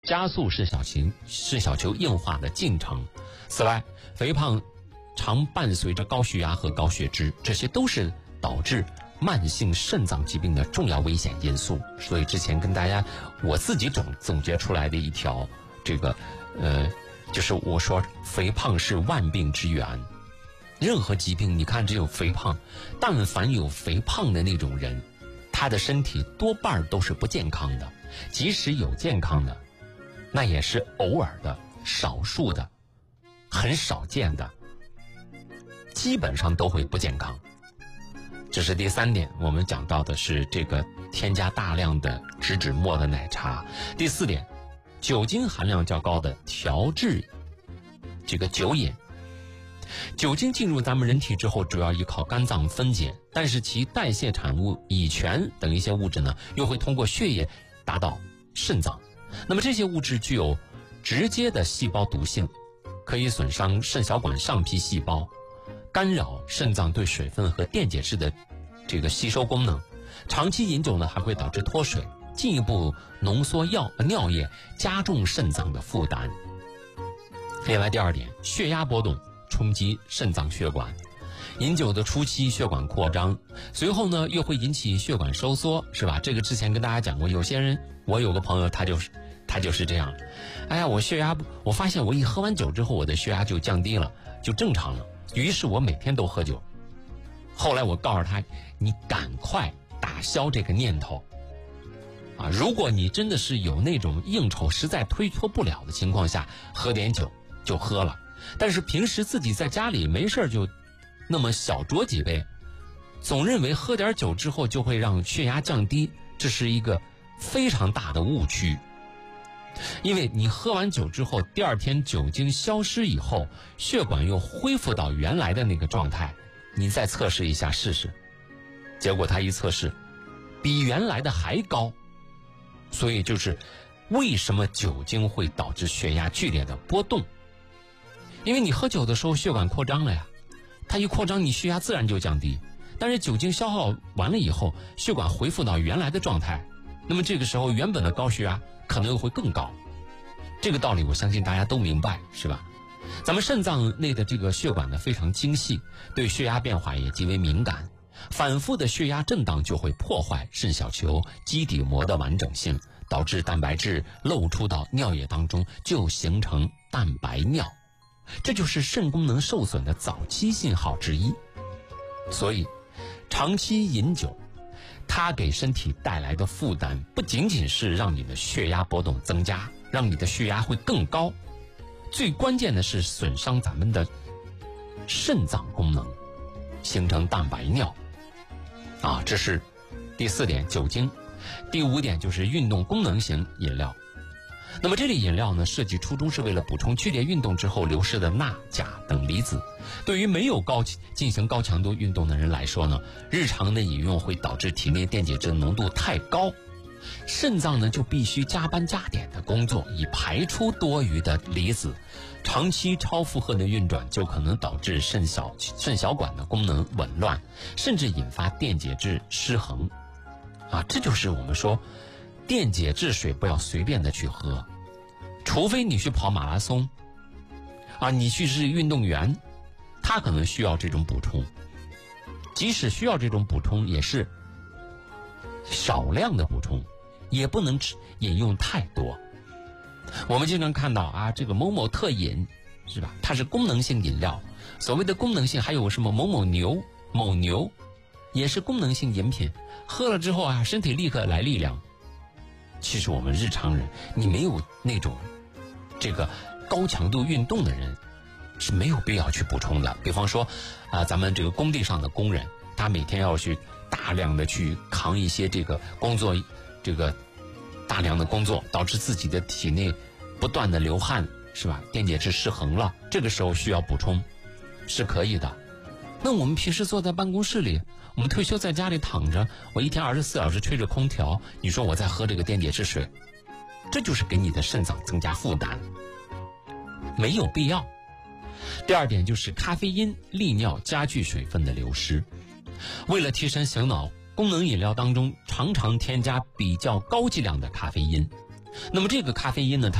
加速肾小球硬化的进程。此外，肥胖常伴随着高血压和高血脂，这些都是导致慢性肾脏疾病的重要危险因素。所以之前跟大家我自己总结出来的一条就是我说肥胖是万病之源。任何疾病你看只有肥胖，但凡有肥胖的那种人，他的身体多半都是不健康的，即使有健康的，那也是偶尔的、少数的、很少见的，基本上都会不健康。这是第3点，我们讲到的是这个添加大量的植脂末的奶茶。第4点，酒精含量较高的调制这个酒饮。酒精进入咱们人体之后，主要依靠肝脏分解，但是其代谢产物乙醛等一些物质呢，又会通过血液达到肾脏。那么这些物质具有直接的细胞毒性，可以损伤肾小管上皮细胞，干扰肾脏对水分和电解质的这个吸收功能。长期饮酒呢，还会导致脱水，进一步浓缩尿液，加重肾脏的负担。另外第2点，血压波动冲击肾脏血管。饮酒的初期血管扩张，随后呢又会引起血管收缩，是吧？这个之前跟大家讲过，有些人，我有个朋友他就是这样。哎呀，我发现我一喝完酒之后，我的血压就降低了，就正常了。于是我每天都喝酒。后来我告诉他，你赶快打消这个念头啊！如果你真的是有那种应酬实在推脱不了的情况下，喝点酒就喝了。但是平时自己在家里没事就那么小酌几杯，总认为喝点酒之后就会让血压降低，这是一个非常大的误区。因为你喝完酒之后，第2天酒精消失以后，血管又恢复到原来的那个状态，你再测试一下试试。结果他一测试，比原来的还高。所以就是为什么酒精会导致血压剧烈的波动？因为你喝酒的时候血管扩张了呀，它一扩张你血压自然就降低。但是酒精消耗完了以后，血管恢复到原来的状态，那么这个时候原本的高血压可能又会更高。这个道理我相信大家都明白，是吧？咱们肾脏内的这个血管呢非常精细，对血压变化也极为敏感。反复的血压震荡就会破坏肾小球基底膜的完整性，导致蛋白质漏出到尿液当中，就形成蛋白尿。这就是肾功能受损的早期信号之一。所以长期饮酒，它给身体带来的负担不仅仅是让你的血压波动增加，让你的血压会更高，最关键的是损伤咱们的肾脏功能，形成蛋白尿啊。这是第4点，酒精。第5点就是运动功能型饮料。那么这类饮料呢，设计初衷是为了补充剧烈运动之后流失的钠、钾等离子。对于没有进行高强度运动的人来说呢，日常的饮用会导致体内电解质浓度太高，肾脏呢就必须加班加点的工作，以排出多余的离子。长期超负荷的运转就可能导致肾小管的功能紊乱，甚至引发电解质失衡啊。这就是我们说电解质水不要随便的去喝，除非你去跑马拉松啊，你去是运动员，他可能需要这种补充。即使需要这种补充，也是少量的补充，也不能饮用太多。我们经常看到啊，这个某某特饮，是吧？它是功能性饮料。所谓的功能性，还有什么某牛，也是功能性饮品。喝了之后啊，身体立刻来力量。其实我们日常人，你没有那种这个高强度运动的人，是没有必要去补充的。比方说咱们这个工地上的工人，他每天要去大量的去扛一些这个工作，大量的工作，导致自己的体内不断的流汗，是吧？电解质失衡了，这个时候需要补充是可以的。那我们平时坐在办公室里，我们退休在家里躺着，我一天24小时吹着空调，你说我在喝这个电解质水，这就是给你的肾脏增加负担，没有必要。第2点就是咖啡因利尿，加剧水分的流失。为了提神醒脑，功能饮料当中常常添加比较高剂量的咖啡因。那么这个咖啡因呢，